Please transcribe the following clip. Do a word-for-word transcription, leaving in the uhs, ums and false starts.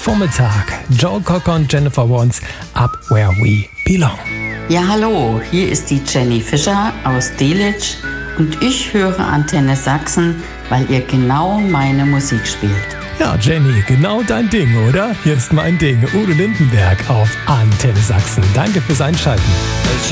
Vormittag. Joe Cocker und Jennifer Warnes, Up Where We Belong. Ja, hallo, hier ist die Jenny Fischer aus Delitzsch und ich höre Antenne Sachsen, weil ihr genau meine Musik spielt. Ja, Jenny, genau dein Ding, oder? Hier ist mein Ding. Udo Lindenberg auf Antenne Sachsen. Danke fürs Einschalten.